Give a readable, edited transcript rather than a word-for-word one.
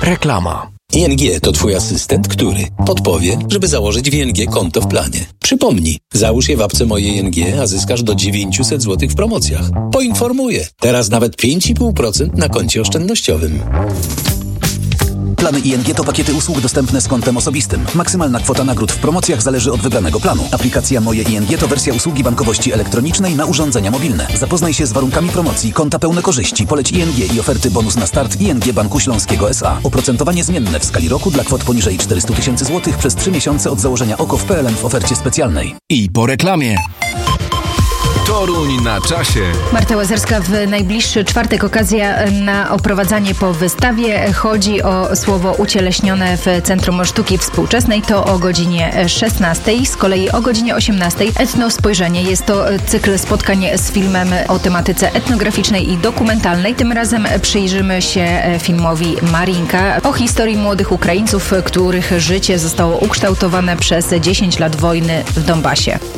Reklama. ING to Twój asystent, który podpowie, żeby założyć w ING konto w planie. Przypomnij, załóż je w apce Moje ING, a zyskasz do 900 zł w promocjach. Poinformuję, teraz nawet 5,5% na koncie oszczędnościowym. Plany ING to pakiety usług dostępne z kontem osobistym. Maksymalna kwota nagród w promocjach zależy od wybranego planu. Aplikacja Moje ING to wersja usługi bankowości elektronicznej na urządzenia mobilne. Zapoznaj się z warunkami promocji, konta pełne korzyści, poleć ING i oferty bonus na start ING Banku Śląskiego S.A. Oprocentowanie zmienne w skali roku dla kwot poniżej 400 000 zł przez 3 miesiące od założenia OKO w PLN w ofercie specjalnej. I po reklamie. Toruń na czasie. Marta Łazarska, w najbliższy czwartek okazja na oprowadzanie po wystawie. Chodzi o słowo ucieleśnione w Centrum Sztuki Współczesnej. To o godzinie 16. Z kolei o godzinie 18. Etnospojrzenie. Jest to cykl spotkań z filmem o tematyce etnograficznej i dokumentalnej. Tym razem przyjrzymy się filmowi Marinka o historii młodych Ukraińców, których życie zostało ukształtowane przez 10 lat wojny w Donbasie.